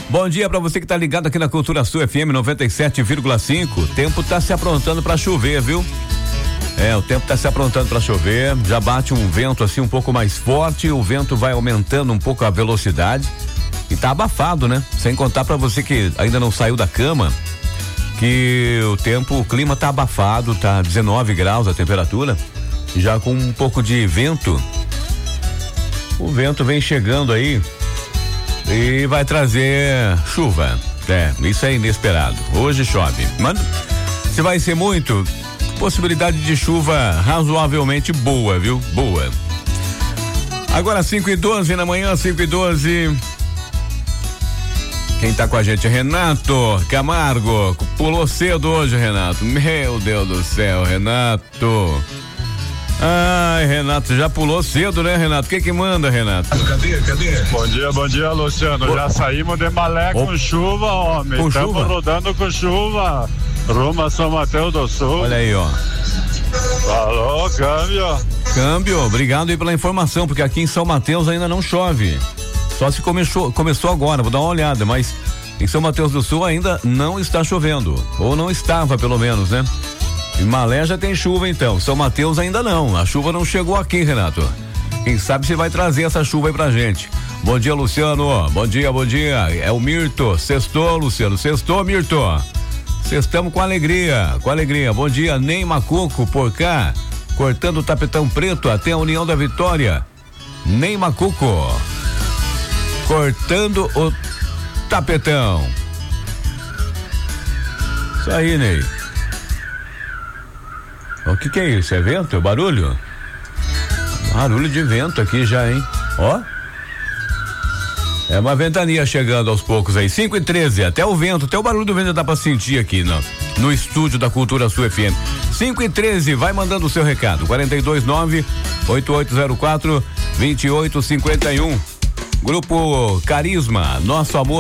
Bom dia pra você que tá ligado aqui na Cultura Sul FM 97,5. O tempo tá se aprontando pra chover, viu? O tempo tá se aprontando pra chover, já bate um vento assim um pouco mais forte, o vento vai aumentando um pouco a velocidade e tá abafado, né? Sem contar pra você que ainda não saiu da cama, que o clima tá abafado, tá 19 graus a temperatura, já com um pouco de vento. O vento vem chegando aí e vai trazer chuva. Isso é inesperado. Hoje chove. Mas se vai ser muito, possibilidade de chuva razoavelmente boa, viu? Boa. Agora 5:12 na manhã, 5:12. Quem tá com a gente é Renato Camargo. Pulou cedo hoje, Renato. Meu Deus do céu, Renato. Ai, Renato, já pulou cedo, né, Renato? O que manda, Renato? Cadê? Bom dia, Luciano. Já saímos de Malé com chuva, homem. Estamos rodando com chuva. Rumo a São Mateus do Sul. Olha aí, ó. Falou, câmbio. Obrigado aí pela informação, porque aqui em São Mateus ainda não chove. Só se começou agora, vou dar uma olhada, mas em São Mateus do Sul ainda não está chovendo. Ou não estava, pelo menos, né? Em Malé já tem chuva então, São Mateus ainda não, a chuva não chegou aqui, Renato. Quem sabe você vai trazer essa chuva aí pra gente. Bom dia, Luciano, bom dia, é o Mirto, sextou, Luciano, sextou, Mirto. Sextamos com alegria, bom dia, Ney Macuco, por cá, cortando o tapetão preto até a União da Vitória. Ney Macuco, cortando o tapetão. Isso aí, Ney. O que é isso? É vento? É barulho? Barulho de vento aqui já, hein? Ó. É uma ventania chegando aos poucos aí. 5:13, até o vento, até o barulho do vento dá pra sentir aqui no estúdio da Cultura Sul FM. 5:13, vai mandando o seu recado. 429-8804-2851. Grupo Carisma, nosso amor